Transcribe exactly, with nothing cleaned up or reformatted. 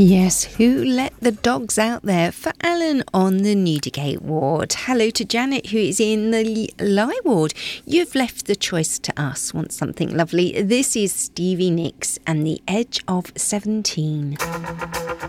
Yes, who let the dogs out there? For Alan on the Newdigate ward. Hello to Janet, who is in the Lie ward. You've left the choice to us. Want something lovely? This is Stevie Nicks and The Edge of seventeen.